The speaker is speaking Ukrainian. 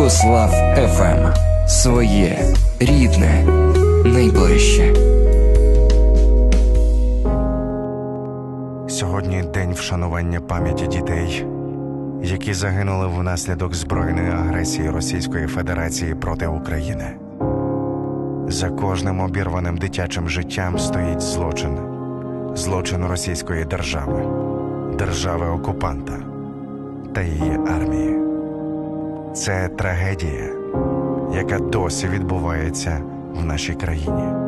Югослав ФМ. Своє, рідне, найближче. Сьогодні день вшанування пам'яті дітей, які загинули внаслідок збройної агресії Російської Федерації проти України. За кожним обірваним дитячим життям стоїть злочин. Злочин російської держави, держави-окупанта та її армії. Це трагедія, яка досі відбувається в нашій країні.